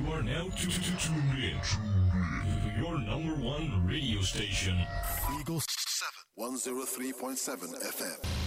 You are now tuned in to your number one radio station. Eagle 103.7 FM.